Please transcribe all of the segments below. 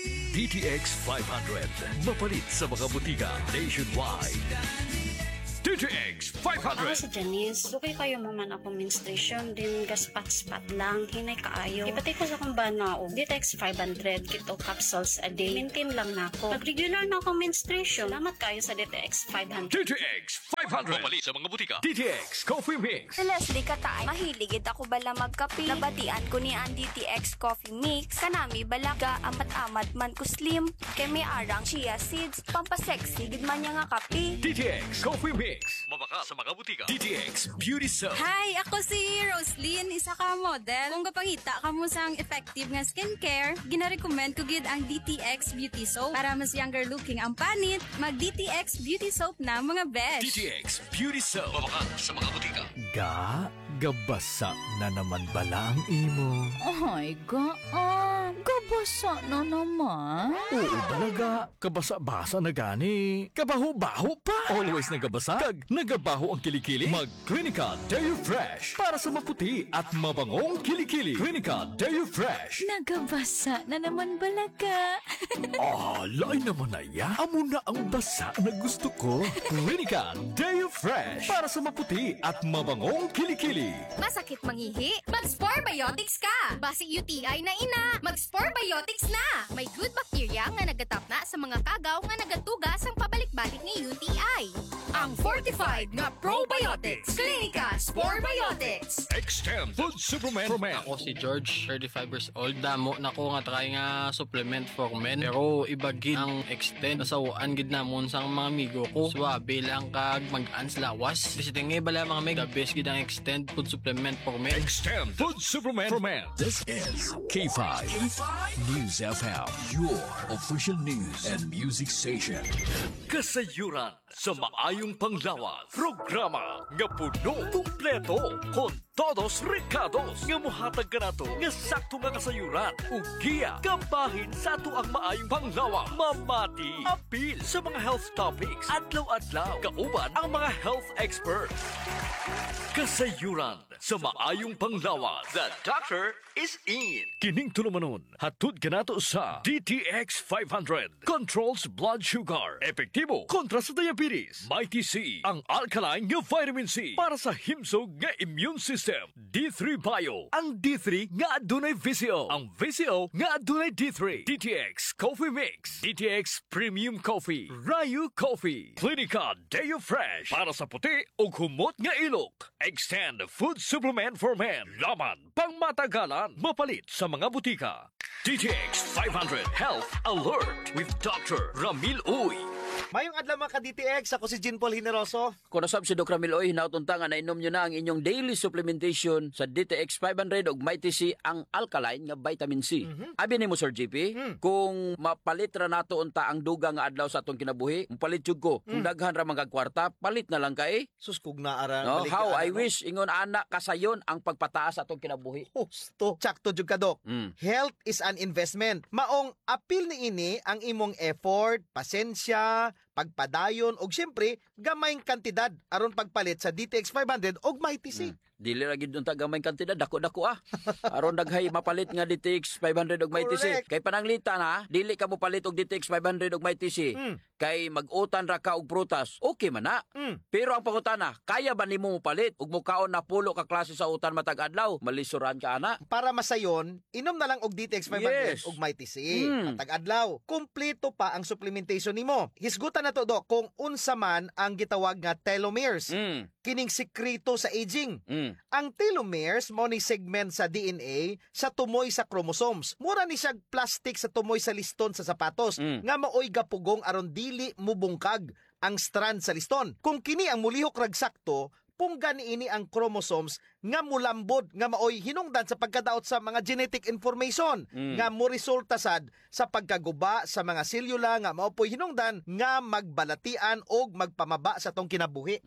DTX 500. Mapalit sa mga butika nationwide. DTX Ako 500. si Janice. Lukay kayo maman ako menstruation din gaspat-spat lang. Hinay kaayo. Ipatay ko sa kumbahan na ako. DTX 500 kito capsules a day. Maintain lang na ako. Pag-regular na ako menstruation. Salamat kayo sa DTX 500. DTX 500. Mapalit sa mga butika. DTX Coffee Mix. Sa Leslie Katay, mahiligid ako bala magkape. Nabatian ko ni ang DTX Coffee Mix. Kanami bala ga amat-amat man ko slim. Kay may arang chia seeds. Pampasexy, gid man niya nga kape. DTX Coffee Mix. Mabaka sa mga butika. DTX Beauty Soap. Hi! Ako si Roslyn, isa ka model. Kung kapangita ka mo sang effective nga skincare, gina-recommend ko gid ang DTX Beauty Soap. Para mas younger looking ang panit, mag-DTX Beauty Soap na mga besh. DTX Beauty Soap. Mabaka sa mga butika. Gabasa na naman bala ang imo. Ay, gabasa na naman. Oo talaga, kabasa-basa na gani. Kabaho-baho pa. Always nagabasa. Kag nagabaho ang kilikili. Mag Clinica Deo Fresh. Para sa maputi at mabangong kilikili. Clinica Deo Fresh. Nagabasa na naman balaga. Alay naman na ya. Amo na ang basa na gusto ko. Clinica Deo Fresh. Para sa maputi at mabangong kilikili. Masakit mangihi? Mag-Spore Biotics ka! Basi UTI na ina, mag-Spore Biotics na! May good bacteria nga nagatap na sa mga kagaw nga nagatugas ang pabalik-balik ni UTI. Ang fortified nga probiotics. Clinica Spore Biotics. Extend Food Supplement for Men. Ako si George, 35 years old. Damo na ko nga try nga supplement for men. Pero ibagid ang extend. Nasawaan gid namon sa mga amigo ko. Swabe lang kag mag-ans lawas. Kasi tingay bala mga meg, the best gid ang extend food supplement for men. Extend Food Supplement for Men. This is K5 News FM, your official news and music station. Kasayuran sa maayong panglawas. Programa nga puno kumpleto kon todos recados nga mohatag kanato nga sakto nga kasayuran ug giya kabahin sa ato ang maayong panglawas. Mamati apil sa mga health topics adlaw-adlaw kauban ang mga health experts. Kasayuran sa maayong panglawas. The doctor is in. Kining tulumanon, hatod kanato sa DTX 500. Controls blood sugar. Epektibo kontra sa diabetes. Mighty C, ang alkaline nga vitamin C para sa himsog nga immune system. D3 Bio, ang D3 nga adunay VCO. Ang VCO nga adunay D3. DTX Coffee Mix. DTX Premium Coffee. Rayu Coffee. Clinica Deo Fresh para sa puti o humot nga ilok. Extend Food Supplement for Men. Laman pang matagalan. Mapalit sa mga butika. DTX 500 Health Alert with Dr. Ramil Uy. Mayong adlaw mga ka-DTX, ako si Jean Paul Hineroso. Kung nasab si Dr. Miloy, nautunta nga nainom nyo na ang inyong daily supplementation sa DTX 500 ug Mighty C ang alkaline nga vitamin C. Abi ni mo Sir JP, kung mapalit ra nato unta ang duga nga adlaw sa atong kinabuhi, palit jud ko. Kung daghan ra mga kwarta, palit na lang kay. Sus kog na ara. No, how I wish ingon ana kasayon ang pagpataas sa atong kinabuhi. Husto. Sakto jud ka Dok. Health is an investment. Maong apil ni ini ang imong effort, pasensya, pagpadayon og syempre gamayng kantidad aron pagpalit sa DTX 500 og Mighty C. Dili ra gid unta gamay kantidad dako-dako aron daghay mapalit nga DTX 500 og Mighty C. Kay pananglita na dili ka mo palit og DTX 500 og Mighty C. Kay mag-utan ra ka og prutas. Okay man na. Pero ang pangutana, kaya ba nimo mo palit ug mukaon na pulo ka klase sa utan matag adlaw? Malisuran ka ana. Para masayon, inom na lang og DTX 500 og Mighty C. Matag adlaw. Kumpleto pa ang supplementation nimo. Hisgutan na to Dok kung unsa man ang gitawag nga telomeres. Kining sekreto sa aging. Ang telomeres mo ni segment sa DNA sa tumoy sa chromosomes. Mura ni siya plastic sa tumoy sa liston sa sapatos nga maoy gapugong aron dili mubungkag ang strand sa liston. Kung kini ang mulihok rag sakto, punggan ini ang chromosomes nga mulambod nga maoy hinungdan sa pagkadaot sa mga genetic information nga mo resulta sad sa pagkaguba sa mga selula nga maopoy hinungdan nga magbalatian og magpamaba sa tong kinabuhi.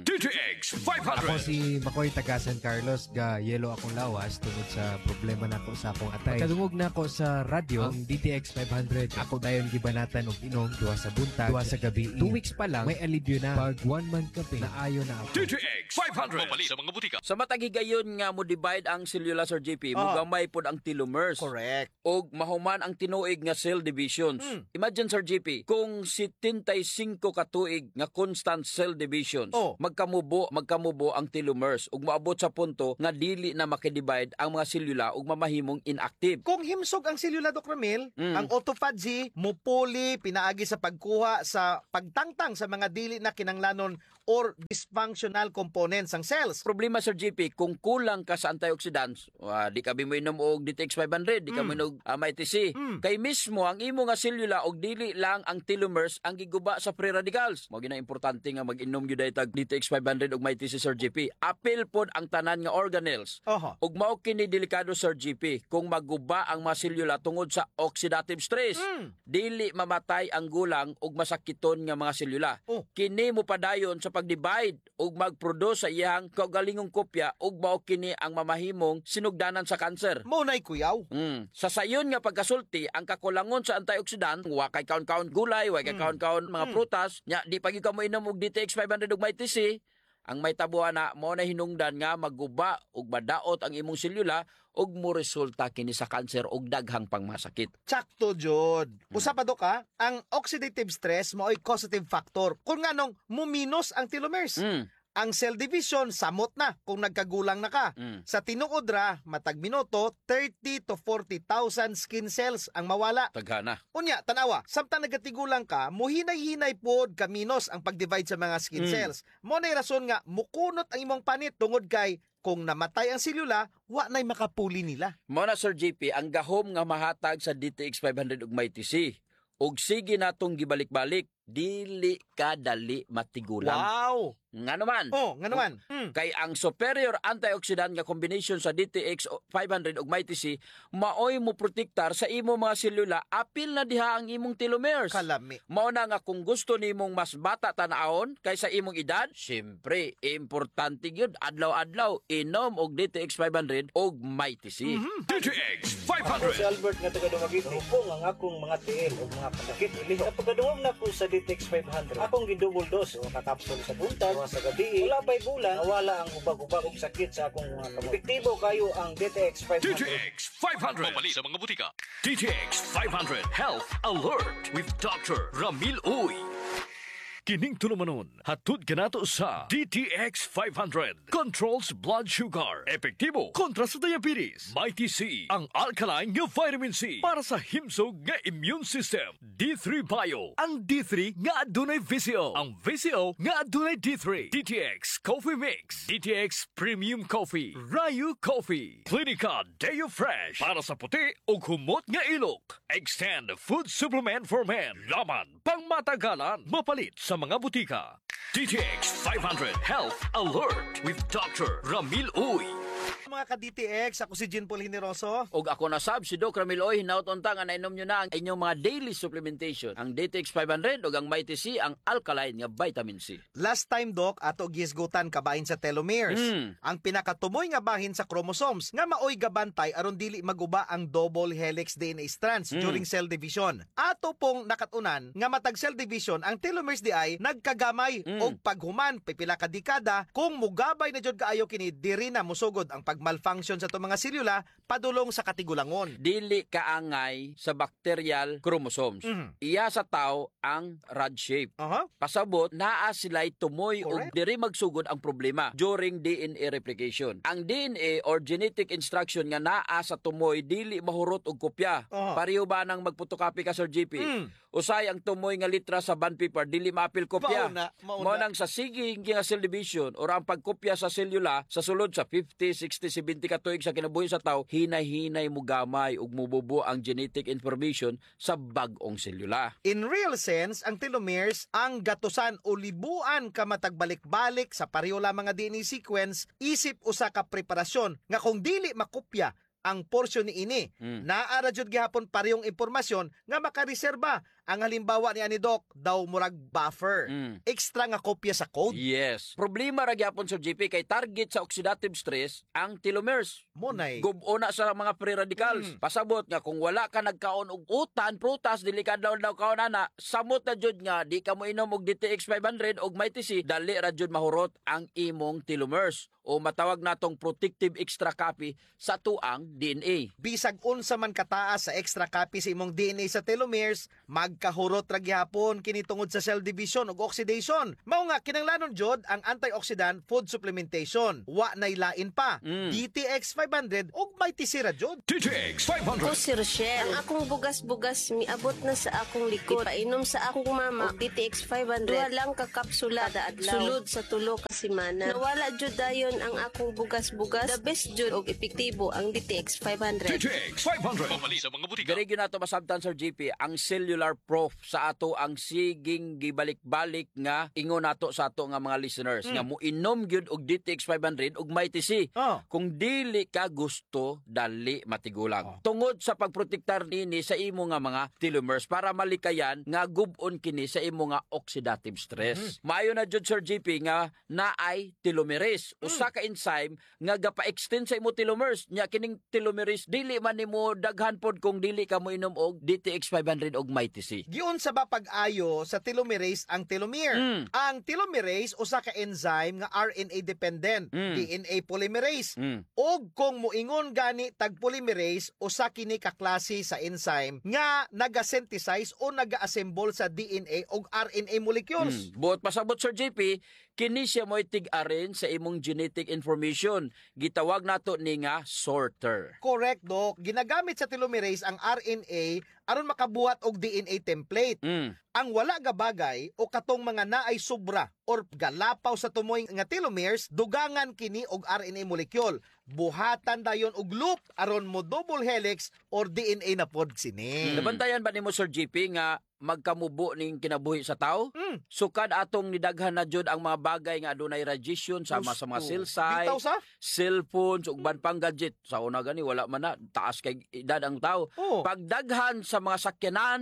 DTX 500. Ako si Makoy taga San Carlos ga yelo akong lawas tungod sa problema nako sa akong atay. Kadungog nako sa radyo ang DTX 500. Ako dayon gibanatan og inom duha sa buntag, duha sa gabi. 2 weeks pa lang may alibyo na pag 1 month kape na ayo na ako. DTX 500. Mapalit sa mga butika. Sa matag gigayon nga mo divide ang selula, Sir JP, mugamay pod ang telomers. Correct. Og mahuman ang tinuig nga cell divisions. Imagine, Sir JP, kung 75 ka tuig nga constant cell divisions, magkamubo ang telomers ug maabot sa punto nga dili na makidivide ang mga selula ug mamahimong inactive. Kung himsog ang selula, Dr. Ramil, ang autophagy mupuli pinaagi sa pagkuha sa pagtangtang sa mga dili na kinanglanon or dysfunctional components ng cells. Problema, Sir JP, kung kulang ka sa antioxidants, di ka mo inom og DTX 500, di ka mo inom MITC. Kay mismo ang imo nga selula og dili lang ang telomers ang giguba sa free radicals. Mao gina importante nga mag-inom gyud tag DTX 500 og MITC, Sir JP. Apil pod ang tanan nga organelles. Ug mao kini delikado, Sir JP, kung maguba ang mga selula tungod sa oxidative stress. Dili mamatay ang gulang ug masakiton nga mga selula. Kini mo padayon sa pag-divide ug mag-produce sa iyang kaugalingong kopya ug mao kini ang mamahimong sinugdanan sa kanser. Mao nay kuyaw. Sa sayon nga pagkasulti, ang kakulangon sa antioxidant, wa kay kaon-kaon gulay, wa kay kaon-kaon mga prutas, nya di pagi ka mo inom og DTX 500 ug MITC, ang may tabuhan na mo na hinungdan nga maguba ug madaot ang imong selula ug mo resulta kini sa kanser ug daghang pangmasakit. Sakto, Jod. Usa pa do ka, ang oxidative stress mao'y causative factor. Kung nganong muminos ang telomeres. Ang cell division samot na kung nagkagulang na ka. Sa tinuod ra, matag minuto, 30 to 40,000 skin cells ang mawala. Taghana. Unya, tanawa, samtang nagatigulang ka, muhinay-hinay pod kaminos ang pag-divide sa mga skin cells. Mo nay rason nga mukunot ang imong panit tungod kay kung namatay ang selula, wa nay makapuli nila. Mo na, Sir JP, ang gahom nga mahatag sa DTX 500 ug MITC. Og sige natong gibalik-balik, dili ka dali matigulang. Wow! Nga naman. Nga naman. Kay ang superior antioxidant nga combination sa DTX 500 ug MITC maoy mo protektar sa imo mga selula apil na diha ang imong telomeres. Kalami. Mao na nga kung gusto nimong mas bata tan-aon kaysa imong edad, syempre importante gyud adlaw-adlaw inom og DTX 500 ug MITC. DTX Ako 500. si Albert nga taga Dumaguete. Hupong ang akong mga tiil o mga pasakit iliho. Kapag na ko sa DTX 500, akong gidouble dose o kakapsul sa buntag, sa gabi. Wala ba'y bulan, nawala ang ubag-ubag og sakit sa akong mga kamot. Epektibo kayo ang DTX 500. DTX 500. Mabali sa mga butika. DTX 500 Health Alert with Dr. Ramil Uy. Kining tulumanon, hatod kanato sa DTX 500. Controls blood sugar. Epektibo kontra sa diabetes. MITC, ang alkaline nga vitamin C para sa himsog nga immune system. D3 Bio, ang D3 nga adunay VCO. Ang VCO nga adunay D3. DTX Coffee Mix. DTX Premium Coffee. Rayu Coffee. Clinica Deo Fresh para sa puti o humot nga ilok. Extend Food Supplement for Men. Laman pang matagalan. Mapalit sa mga butika. DTX 500 Health Alert with Dr. Ramil Uy. Mga ka-DTX, ako si Jean Paul Hineroso. Og ako na sab si Doc Ramil Oy, hinaut-unta nga nainom nyo na ang inyong mga daily supplementation. Ang DTX 500 ug ang MITC, ang alkaline nga vitamin C. Last time, Doc, ato gisgutan kabahin sa telomeres. Ang pinakatumoy nga bahin sa chromosomes nga maoy gabantay aron dili maguba ang double helix DNA strands during cell division. Ato pong nakatunan nga matag cell division, ang telomeres di ay nagkagamay og paghuman pipila ka dekada kung mugabay na jud kaayo kini diri na musugod ang malfunction sa itong mga selula padulong sa katigulangon. Dili kaangay sa bacterial chromosomes. Iya sa tao ang rod shape. Pasabot, naa sila'y tumoy o diri magsugod ang problema during DNA replication. Ang DNA or genetic instruction nga naa sa tumoy dili mahurot og kopya. Pareho ba nang magpotocopy ka, Sir JP? Usay ang tumoy nga litra sa bond paper dili maapil kopya. Mao nang sa sige nga cell division or ang pagkopya sa selula sa sulod sa 50, 60, 70 ka tuig sa kinabuhi sa tao, hinay-hinay mo gamay ug mububo ang genetic information sa bag-ong selula. In real sense, ang telomeres ang gatusan o libuan ka matagbalik-balik sa pareho lamang nga DNA sequence isip usa ka preparasyon nga kung dili makopya ang porsyon ni ini. Naara jud gihapon parehong impormasyon nga makareserba. Ang halimbawa ni ani Doc, daw murag buffer. Extra nga kopya sa code. Yes. Problema ra gyapon Sir JP kay target sa oxidative stress ang telomeres. Monay. Gubo na sa mga free radicals. Pasabot nga kung wala ka nagkaon og utan, prutas, dili ka daw kaon ana, samot na jud nga di ka mo inom og DTX 500 og MyTC, dali ra jud mahurot ang imong telomeres o matawag natong protective extra copy sa tuang DNA. Bisag unsa man kataas sa extra copy sa imong DNA sa telomeres, magkahurot ra gyapon kini tungod sa cell division ug oxidation. Mao nga kinahanglanon jud ang antioxidant food supplementation. Wa nay lain pa. DTX 500 ug MyTC ra jud. DTX Ako si Rochelle. Ang akong bugas-bugas miabot na sa akong likod. Painom sa akong mama og DTX 500. Duha lang ka kapsula kada adlaw. Sulod sa tulo ka semana. Nawala jud dayon ang akong bugas-bugas. The best jud og epektibo ang DTX 500. DTX 500. Pamali sa mga butika. Diri gyud nato masabtan Sir JP ang cellular proof sa ato ang siging gibalik-balik nga ingon nato sa ato nga mga listeners nga moinom gyud og DTX 500 ug MyTC. Kung dili ka gusto, dali matigulang. Tungod sa pagprotektar nini sa imo nga mga telomeres para malikayan nga gub-on kini sa imo nga oxidative stress. Maayo na jud Sir JP nga naay telomerase, usa ka enzyme nga gapa-extend sa imo telomeres. Nya kining telomerase dili man nimo daghan pod kung dili ka mo inom og DTX 500 og MyTC. Giun sa ba pag-ayo sa telomerase ang telomere. Ang telomerase usa ka enzyme nga RNA dependent, DNA polymerase. Og kung moingon gani tag polymerase, usa kini ka klase sa enzyme nga naga-synthesize o naga-assemble sa DNA og RNA molecules. Buot pasabot Sir JP, kini siya mo'y tig-arin sa imong genetic information. Gitawag nato ni nga sorter. Correct, Doc. Ginagamit sa telomerase ang RNA aron makabuhat og DNA template. Ang wala nga bagay o katong mga naay sobra or galapaw sa tumoy nga telomeres, dugangan kini og RNA molecule. Buhatan dayon og loop aron mo double helix or DNA na pod sini. Nabantayan ba nimo Sir JP nga magkamubo ning kinabuhi sa tao? Sukad atong nidaghan na jud ang mga bagay nga adunay radiation sama sa mga cell site, cellphones ug ban pang gadget. Sa una gani wala man na taas kay edad ang tao. Pagdaghan sa mga sakyanan,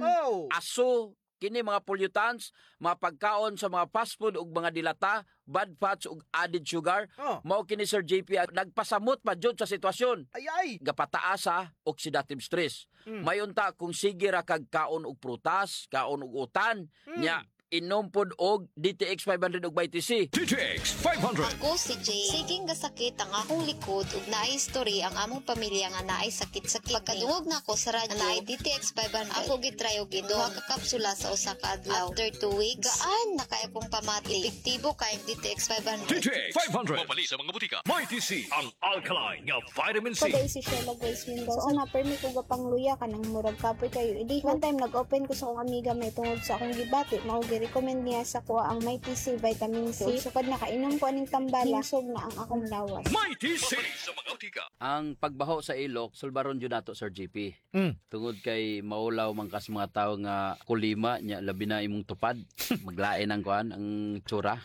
aso, kini mga pollutants, mga pagkaon sa mga fast food ug mga dilata, bad fats ug added sugar, mao kini Sir JP nagpasamot pa jud sa sitwasyon. Gapataas sa oxidative stress. Mayunta kung sige ra kag kaon og prutas, kaon og utan, nya inom pod og DTX 500 og MyTC. DTX 500. Ako si Jay. Siging gasakit ang akong likod ug naay history ang among pamilya nga naay sakit-sakit. Pagkadungog na ako sa radyo, naay DTX 500. Ako gitry og duha ka kapsula sa usa ka adlaw. After 2 weeks, gaan na kay akong pamati. Epektibo kay DTX 500. DTX 500. Mapali sa mga butika. MyTC, ang alkaline nga vitamin C. Paday si Sheila Grace Mendoza. So, na-permit ko gapang luya ka ng murag kapoy kayo. Idi, one time nag-open ko sa akong amiga may tungod sa akong gibati. Recommend niya sa kuha ang MyTC vitamin C. Sukad na kainom ko aning tambala, hinsog na ang akong lawas. MyTC sa mga utika. Ang pagbaho sa ilok, sulbaron jud nato Sir JP. Tungod kay maulaw man kas mga tawo nga kulima nya labi na imong tupad, maglain ang kuan ang tsura.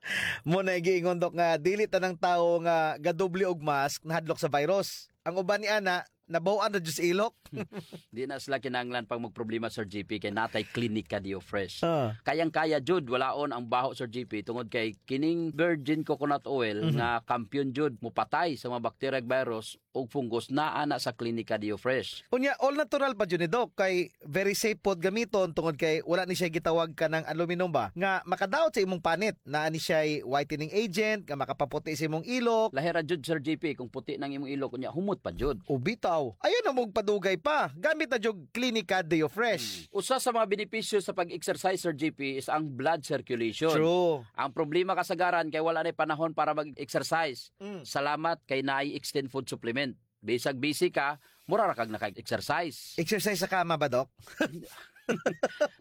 Mo na giingon Dok nga dili tanang tawo nga gadoble og mask nahadlok sa virus. Ang uban ni ana nabawan na jud sa ilok. Di na sila kinahanglan pag magproblema Sir JP kay natay Clinica Dio Fresh. Kayang-kaya jud walaon ang baho Sir JP tungod kay kining virgin coconut oil nga kampiyon jud mupatay sa mga bacteria ug virus ug fungus naa na sa Clinica Dio Fresh. Unya all natural pa jud ni Doc kay very safe pod gamiton tungod kay wala ni siya gitawag ka ng aluminum ba nga makadaot sa imong panit. Naa ni siya whitening agent nga makapaputi sa imong ilok. Lahira jud Sir JP kung puti nang imong ilok unya humot pa jud. Ubitaw. Ayun na mong padugay pa. Gamit na jog Clinica Dio Fresh. Usa sa mga benepisyo sa pag-exercise Sir JP is ang blood circulation. True. Ang problema kasagaran kay wala na panahon para mag-exercise. Salamat kay naay extend food supplement. Bisag busy ka, mura ra kag naka-exercise. Exercise sa kama ba, Doc?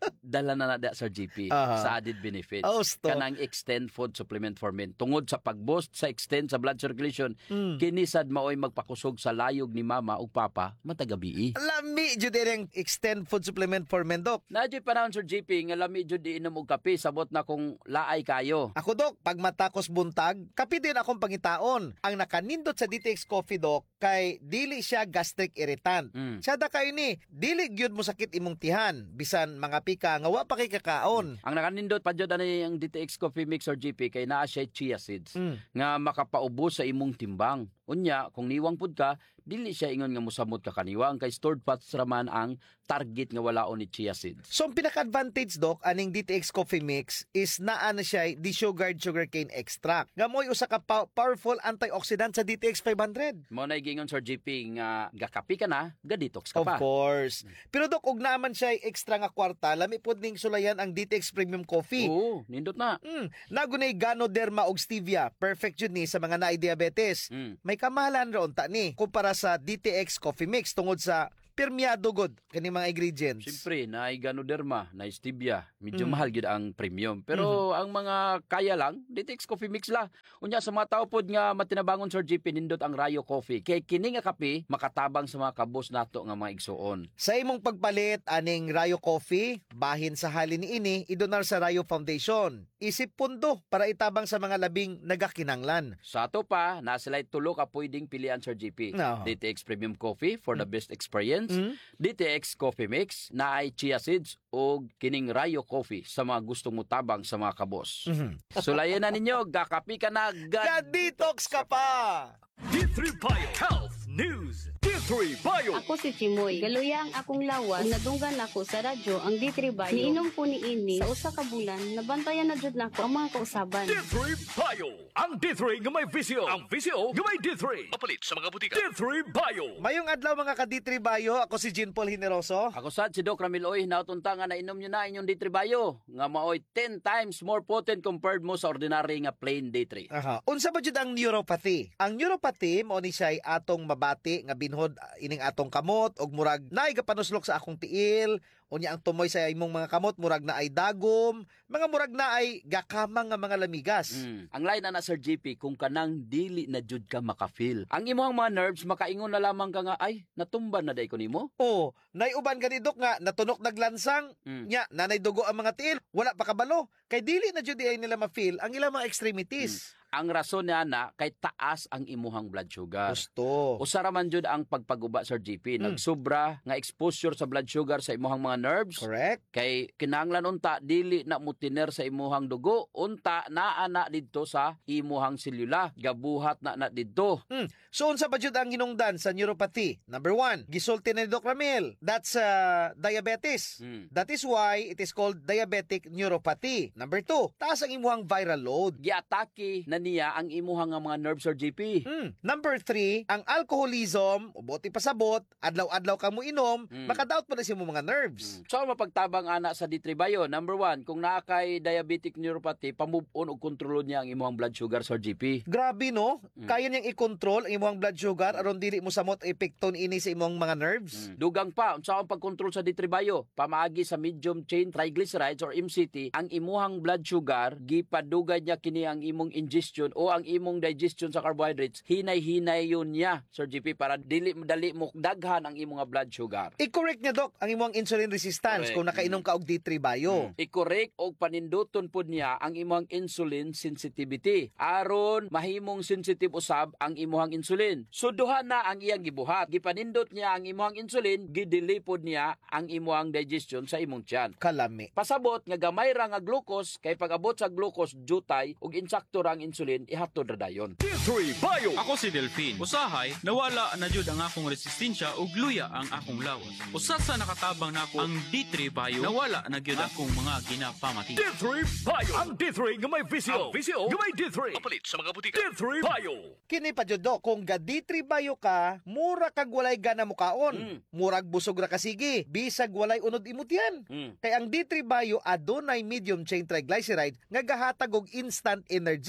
dala na da Sir GP sa added benefits. Kanang extend food supplement for men. Tungod sa pag-boost sa extend sa blood circulation, kinisad maoy magpakusog sa layog ni mama ug papa matagabi. Lami jud ang extend food supplement for men, Dok. Nadyo panahon Sir GP nga lami jud di inom og kape sabot na kung laay kayo. Ako, Dok, pag matakos buntag, kape din akong pangitaon. Ang nakanindot sa DTX Coffee, Dok, kay dili siya gastric irritant. Siya da kayo ni, dili gyud mo sakit imong tihan, bisan mga pika nga wa pa kay kakaon. Ang nakanindot pa jud ani ang DTX Coffee Mix or GP kay naa siya chia seeds nga makapaubos sa imong timbang. Unya, kung niwang pud ka, dili siya ingon nga mosamot ka kaniwang kay stored fats raman ang target nga walaon ni chia seeds. So ang pinaka-advantage, Doc, aning DTX Coffee Mix is naa na siya desugared sugarcane extract. Nga mo'y usa ka powerful antioxidant sa DTX 500. Mo na gingon Sir GP nga gakapi ka na, ga-detox ka pa. Of course. Pero Doc, ug naaman siya extra nga kwarta, lami pud ning sulayan ang DTX Premium Coffee. Oo, nindot na. Nagunay Ganoderma og stevia, perfect jud ni sa mga naay diabetes. May kamahalan ron ta ni kumpara sa DTX Coffee Mix tungod sa permeado god kani mga ingredients. Siyempre, na Ganoderma, na stevia, medyo mahal gid ang premium. Pero ang mga kaya lang, DTX Coffee Mix la. Unya sa mga tao pod nga matinabangon Sir GP nindot ang Rayo Coffee. Kay kini nga kape makatabang sa mga kabos nato nga mga igsuon. Sa imong pagpalit aning Rayo Coffee, bahin sa halin niini idonar sa Rayo Foundation. Isip pundo para itabang sa mga labing nagakinanglan. Sa ato pa, na sila tulo ka pwedeng pilian Sir GP. DTX Premium Coffee for the best experience. DTX Coffee Mix na ay chia seeds o kining Rayo Coffee sa mga gustong mutabang sa mga kabos. Sulayan na ninyo, gakapi ka na, ga-detox ka pa! D3 Bio Health News. D3 Bio. Ako si Chimoy. Galuya ang akong lawas. Nadunggan ako sa radyo ang D3 Bio. Niinom ko ni ini sa usa ka bulan. Nabantayan na jud nako ang mga kausaban. D3 Bio. Ang D3 nga may visio. Ang visio nga may D3. Mapalit sa mga butika. D3 Bio. Mayong adlaw mga ka D3 Bio. Ako si Jean Paul Hineroso. Ako sad si Doc Ramil Oy. Nautunta nga nainom nyo na inyong D3 Bio. Nga maoy 10 times more potent compared mo sa ordinary nga plain D3. Unsa ba jud ang neuropathy? Ang neuropathy mao ni siya atong mabati nga binhod ining atong kamot og murag naay gapanuslok sa akong tiil. Unya ang tumoy sa imong mga kamot murag na ay dagom, mga murag na ay gakamang nga mga lamigas. Ang line na Sir GP kung kanang dili na jud ka makafeel. Ang imong mga nerves makaingon na lamang ka nga ay natumba na day ko nimo. Oo, nay uban gani Dok nga natunok naglansang, nya nanay dugo ang mga tiil, wala pa kabalo. Kay dili na jud ay nila ma-feel ang ilang mga extremities. Ang rason niya na kay taas ang imuhang blood sugar. Gusto. Usara man jud ang pagpaguba Sir GP. Nagsubra nga exposure sa blood sugar sa imuhang mga nerves. Correct. Kay kinahanglan unta dili na mutiner sa imuhang dugo. Unta naa na didto sa imuhang selula. Gabuhat na didto. So unsa ba jud ang hinungdan sa neuropathy? Number 1, gisulti na ni Doc Ramil. That's diabetes. That is why it is called diabetic neuropathy. Number 2, taas ang imuhang viral load. Giatake na niya ang imuhang mga nerves or GP. Number 3, ang alcoholism, uboti pasabot, adlaw-adlaw ka mo inom, makadaot pa na siya mo mga nerves. So mapagtabang ana sa D3 Bio, number 1, kung naa kay diabetic neuropathy, pamove on og kontrolo niya ang imuhang blood sugar sa Sir GP. Grabe no? Kaya niyang i-control ang imuhang blood sugar aron dili mo samot epekton ini sa imong mga nerves. Dugang pa, unsa ang pagkontrol sa D3 Bio? Pamaagi sa medium chain triglycerides or MCT, ang imuhang blood sugar gipadugay niya kini ang imong ingestion o ang imong digestion sa carbohydrates, hinay-hinay yun niya, Sir GP, para dili madali mo daghan ang imong blood sugar. I-correct niya, Doc, ang imong insulin resistance kung nakainom ka og D3 Bio. I-correct og paninduton pod niya ang imong insulin sensitivity aron mahimong sensitive usab ang imong insulin. So duha na ang iyang gibuhat. Gipanindot niya ang imong insulin, gidili pod niya ang imong digestion sa imong tiyan. Kalami. Pasabot nga gamay ra nga glucose kay pag-abot sa glucose jutay ug insakto ra ang insulin ihatod ra dayon. D3 Bio. Ako si Delphine. Usahay nawala na jud ang akong resistensya ug luya ang akong lawas. Usa sa nakatabang nako ang D3 Bio nawala na gyud akong mga ginapamati. D3 Bio. Ang D3 nga may visio. Ang visio nga may D3. Mapalit sa mga butika. D3 Bio. Kini pa jud, Doc, kung ga D3 Bio ka, mura kag walay gana mo kaon. Murag busog ra ka sige, bisag walay unod imutyan. Kay ang D3 Bio adunay medium chain triglyceride nga gahatag og instant energy but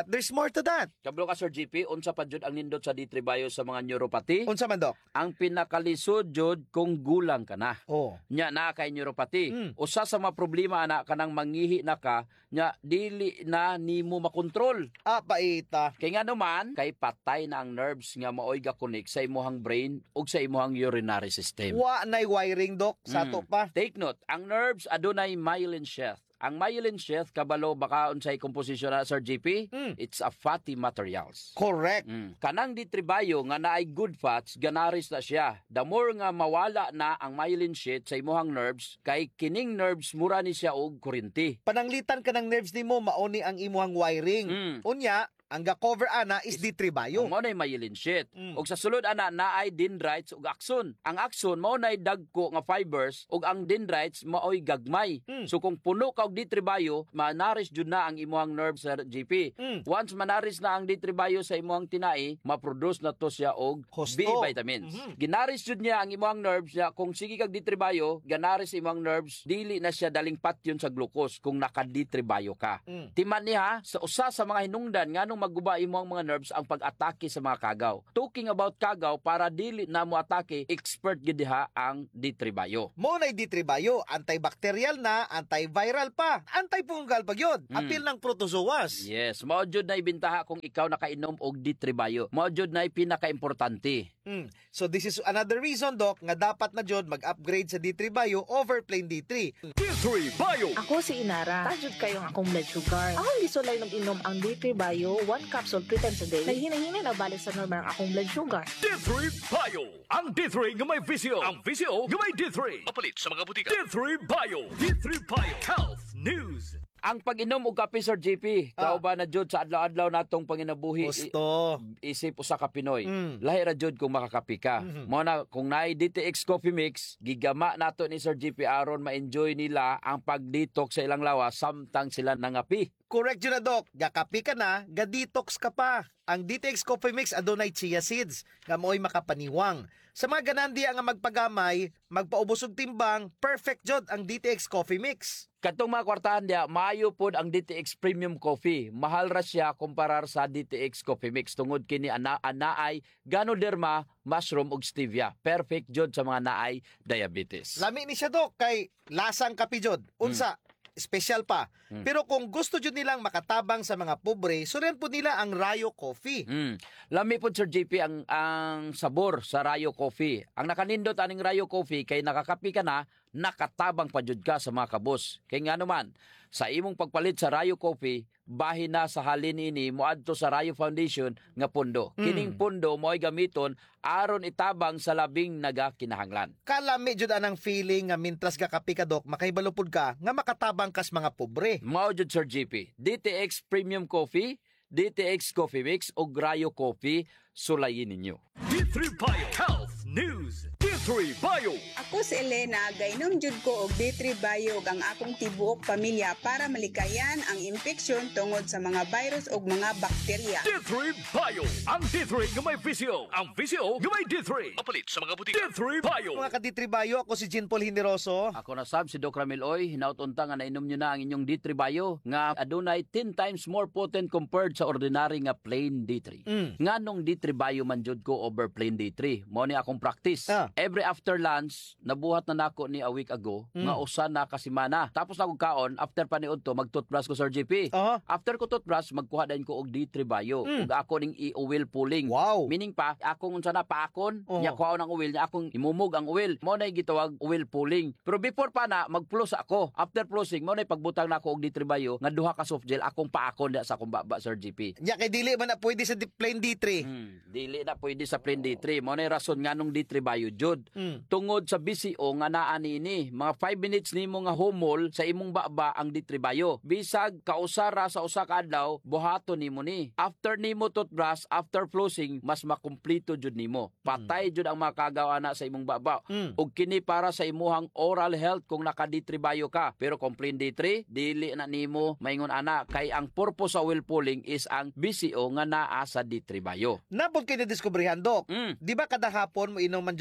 there's more to that. Kablo ka Sir GP, unsa pa jud ang nindot sa D3 Bio sa mga neuropathy? Unsa man Dok? Ang pinakalisod jud kung gulang ka na. Oh. Nya na kay neuropathy. Usa sa mga problema ana kanang mangihi na ka, nya dili na nimo makontrol. Paita. Kay nga naman, kay patay na ang nerves nga maoy ga-connect sa imuhang brain ug sa imuhang urinary system. Wa nay wiring Dok, sato pa. Take note, ang nerves adunay myelin sheath. Ang myelin sheath, kabalo baka unsay composition na Sir GP? It's a fatty materials. Correct. Kanang D3 Bio nga naay good fats, ganaris na siya. The more nga mawala na ang myelin sheath sa imuhang nerves, kay kining nerves mura ni siya og kuryente. Pananglitan ka ng nerves nimo mauni ang imuhang wiring. Unya, ang ga-cover ana is D3 Bio. Mao nay myelin sheath. Ug sa sulod ana naay dendrites ug axon. Ang axon mao nay dagko nga fibers ug ang dendrites maoy gagmay. So kung puno ka og D3 Bio, manaris jud na ang imuhang nerves sa GP. Once manaris na ang D3 Bio sa imuhang tinai, ma-produce na to siya og B vitamins. Ginaris jud niya ang imuhang nerves niya. Kung sige kag D3 Bio, ganaris imong nerves, dili na siya daling patyon sa glucose kung naka D3 Bio ka. Timan niya sa usa sa mga hinungdan nganong maguba imo ang mga nerves ang pag-atake sa mga kagaw. Talking about kagaw, para dili na mo atake, expert gid diha ang D3 Bio. Mo na D3 Bio, antibacterial na, antiviral pa, antifungal pa gyud. Apil ng protozoas. Yes, mao jud na ibintaha kung ikaw nakainom og D3 Bio. Mao jud na pinaka-importante. So this is another reason Dok nga dapat na jud mag-upgrade sa D3 Bio over plain D3. D3 Bio. Ako si Inara. Tajud kayong akong blood sugar. Ako gisulay nag-inom ang D3 Bio 1 capsule 3 times a day. Naghinay-hinay na balik sa normal ang akong blood sugar. D3 Bio. Ang D3 nga may visio. Ang visio nga may D3. Mapalit sa mga butika. D3 Bio. D3 Bio. Health News. Ang pag-inom og kape Sir GP, kauban na jud sa adlaw-adlaw natong panginabuhi. Gusto. Isip usa ka Pinoy. Lahi ra jud kung makakape ka. Mao na kung naay DTX Coffee Mix, gigama nato ni Sir GP aron ma-enjoy nila ang pag-detox sa ilang lawas samtang sila nangapi. Correct yun na Dok. Gakapi ka na, ga-detox ka pa. Ang DTX Coffee Mix adunay chia seeds nga mo'y makapaniwang. Sa mga ganandi nga magpagamay, magpaubos og timbang, perfect jud ang DTX Coffee Mix. Katong mga kwartahan dia, maayo pod ang DTX Premium Coffee. Mahal ra siya kumparar sa DTX Coffee Mix tungod kini anaay Ganoderma, mushroom ug stevia. Perfect jud sa mga naay diabetes. Lami ni siya Dok kay lasang kape jud. Unsa? Special pa. Pero kung gusto jud nilang makatabang sa mga pobre, suren po nila ang Rayo Coffee. Lami po Sir JP ang sabor sa Rayo Coffee. Ang nakanindot aning Rayo Coffee kay nakakapi ka na, nakatabang pa jud ka sa mga kabos. Kay nga naman, sa imong pagpalit sa Rayo Coffee, bahin na sa halin ini moadto sa Rayo Foundation nga pundo. Kining pundo mo'y gamiton aron itabang sa labing nagakinahanglan. Kalami jud anang feeling nga mintras gakapi ka Dok, makaibalupod ka nga makatabang kas mga pobre. Mao jud Sir JP, DTX Premium Coffee, DTX Coffee Mix o Rayo Coffee, sulayin ninyo. D3 Bio Health News. D3 Bio. Ako si Elena, gainom jud ko og D3 Bio ang akong tibuok pamilya para malikayan ang infeksyon tungod sa mga virus ug mga bakterya. D3 Bio. Ang D3 nga may visio. Ang visio nga may D3. Mapalit sa mga butika. D3 Bio. Mga ka-D3 Bio, ako si Jean Paul Hineroso. Ako na si Doc Ramil Oy. Hinautunta nga nainom nyo na ang inyong D3 Bio nga adunay 10 times more potent compared sa ordinary nga plain D3. Nganong D3 Bio man jud ko over plain D3. Mao ni akong practice. Every after lunch, nabuhat na nako ni a week ago nga usa na ka semana. Tapos na kog kaon, after paniud to mag-toothbrush ko Sir JP. After ko toothbrush, magkuha din ko og D3 Bio. Ug ako ning i-oil pulling. Wow. Meaning pa, akong unsa na paakon, nya kuha ng oil niya, akong imumog ang oil. Mao na gitawag oil pulling. Pero before pa na mag-floss ako. After flossing, mao na pagbutang nako og D3 Bio nga duha ka soft gel akong paakon sa akong baba Sir JP. Nya kay dili man na pwede sa plain D3. Dili na pwede sa plain D3. Mao na rason nganong D3 Bio jud. Tungod sa BCO nga naa nini, mga 5 minutes nimo nga humol sa imong baba ang D3 Bio. Bisag kausara sa usa ka adlaw, buhaton nimo ni. After nimo toothbrush, after flossing, mas makumpleto jud nimo. Patay jud ang mga kagaw ana sa imong baba. Ug kini para sa imuhang oral health kung naka D3 Bio ka. Pero kung plain D3, dili na nimo maingon ana kay ang purpose sa oil pulling is ang BCO nga naa sa D3 Bio. Napod kay na diskubrihan Dok. Di ba kada hapon mo inom man jud kog D3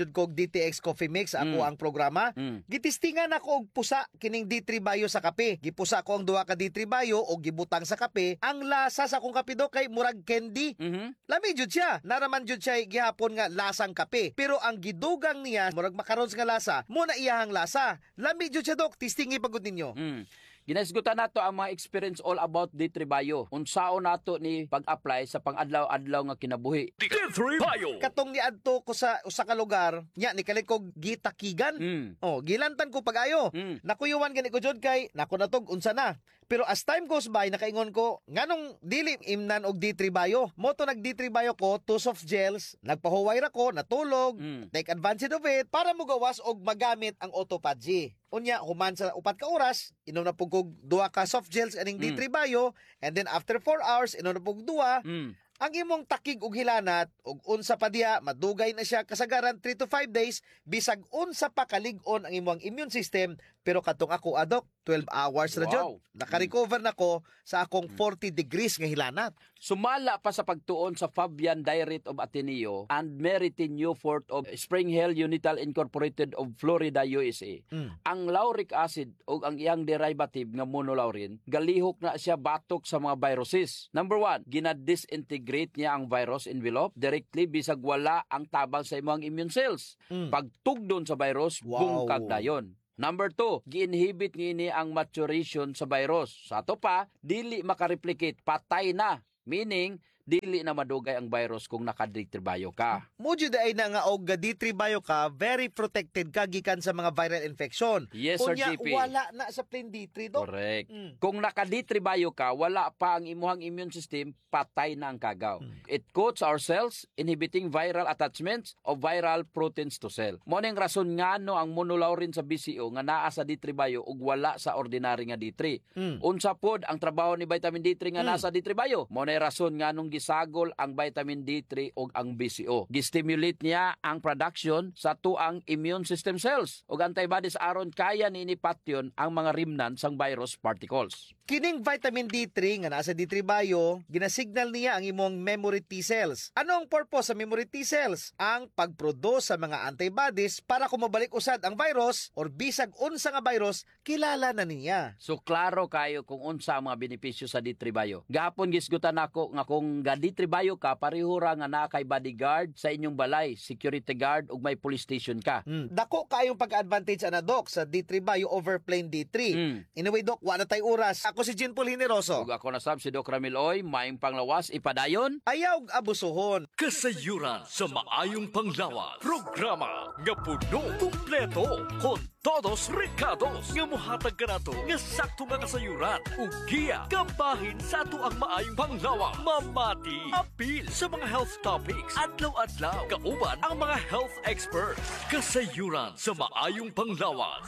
DTX Coffee Mix ako ang programa. Gitistingan ako og pusa kining D3 Bio sa kape. Gipusa ko ang duha ka D3 Bio og gibutang sa kape. Ang lasa sa akong kape do kay murag candy. Lami jud siya. Naraman jud siya gihapon nga lasang kape. Pero ang gidugang niya murag macarons nga lasa, mo na iyahang lasa. Lami jud siya dok, tistingi pagud ninyo. Ginasgutan nato ang mga experience all about D3 Bio. Unsaon nato ni pag-apply sa pang-adlaw-adlaw nga kinabuhi. D3 Bio. Katong niadto ko sa usa ka lugar, nya ni kalit ko gitakigan. Oh, gilantan ko pagayo. Nakuyuwan gani ko jud kay nako natog unsa na. Pero as time goes by, nakaingon ko, nganong dili imnan og D3 Bio. Moto nag D3 Bio ko, 2 soft gels, nagpahuway ra ko, natulog, take advantage of it, para mo gawas og magamit ang autophagy. Unya, human sa 4 ka oras, inom na pug 2 ka soft gels aning D3 Bio, and then after 4 hours, inom na pug 2. Ang imong takig og hilanat og unsa pa diha madugay na siya kasagaran 3 to 5 days bisag unsa pa kalig-on ang imong immune system. Pero katong ako adok 12 hours na jud. Naka-recover na ko sa akong 40 degrees nga hilanat. Sumala pa sa pagtuon sa Fabian Diary of Ateneo and Meritin Newfort of Spring Hill Unital Incorporated of Florida, USA. Ang lauric acid o ang iyang derivative nga monolaurin, galihok na siya batok sa mga viruses. Number 1, gina-disintegrate niya ang virus envelope directly bisag wala ang tabang sa imong immune cells. Pagtugdon sa virus, bungkag dayon. Number 2, gi-inhibit ngini ang maturation sa virus. Sa ato pa, dili makareplicate, patay na. Meaning, dili na madugay ang virus kung naka-D3 Bio ka. Mujud ay na nga og D3 Bio ka, very protected ka gikan sa mga viral infection. Yes, Sir JP. Wala na sa plain D3 do. Correct. Kung naka-D3 Bio ka, wala pa ang imuhang immune system, patay na ang kagaw. It coats our cells, inhibiting viral attachments of viral proteins to cell. Mo ning rason ngano ang monolaurin sa BCO nga naa sa D3 Bio ug wala sa ordinary nga D3. Unsa pod ang trabaho ni vitamin D3 nga nasa D3 Bio? Mo nay rason nganong gisagol ang vitamin D3 ug ang BCO. Gistimulate niya ang production sa tuang immune system cells ug antibodies aron kaya ni patyon ang mga remnants sang virus particles. Kining vitamin D3 nga nasa D3 Bio, ginasignal niya ang imong memory T cells. Ano ang purpose sa memory T cells? Ang pagproduce sa mga antibodies para kung mabalik usad ang virus or bisag unsa nga virus, kilala na niya. So klaro kayo kung unsa ang mga benepisyo sa D3 Bio. Gahapon gisgutan nako nga kung D3 Bio ka, parihura nga na kay bodyguard sa inyong balay, security guard ug may police station ka. Dako kayong pag-advantage ana Doc sa D3 Bio over plain D3. Anyway Doc, wala tay oras. Ako si Jean Paul Hineroso. Ug ako na sab si Doc Ramil Oy, maayong panglawas ipadayon. Ayaw abusuhon. Kasayuran sa maayong panglawas. Programa nga puno, kumpleto, kon todos recados nga mohatag kanato nga sakto nga kasayuran ug giya kabahin sa ato ang maayong panglawas. Mamati apil sa mga health topics adlaw-adlaw kauban ang mga health experts. Kasayuran sa maayong panglawas.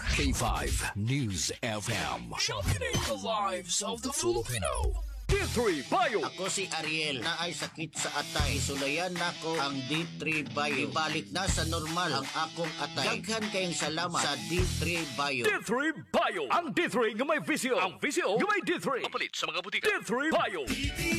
K5 News FM. Championing the lives of the Filipino. D3 Bio. Ako si Ariel na ay sakit sa atay. Sulayan nako ang D3 Bio. Ibalik na sa normal ang akong atay. Daghan kayong salamat sa D3 Bio. D3 Bio. Ang D3 nga may visio. Ang visio nga may D3. Kapalit sa mga butika. D3 Bio.